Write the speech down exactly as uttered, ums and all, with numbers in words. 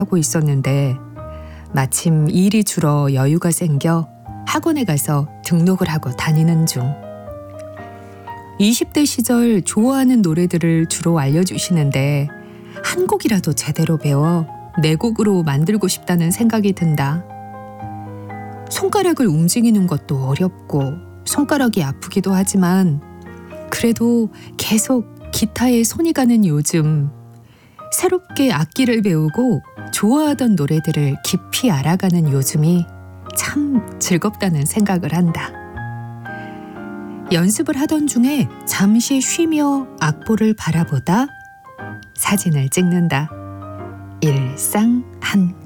하고 있었는데 마침 일이 줄어 여유가 생겨 학원에 가서 등록을 하고 다니는 중. 이십 대 시절 좋아하는 노래들을 주로 알려주시는데 한 곡이라도 제대로 배워 내 곡으로 만들고 싶다는 생각이 든다. 손가락을 움직이는 것도 어렵고 손가락이 아프기도 하지만 그래도 계속 기타에 손이 가는 요즘, 새롭게 악기를 배우고 좋아하던 노래들을 깊이 알아가는 요즘이 참 즐겁다는 생각을 한다. 연습을 하던 중에 잠시 쉬며 악보를 바라보다 사진을 찍는다. 일상 한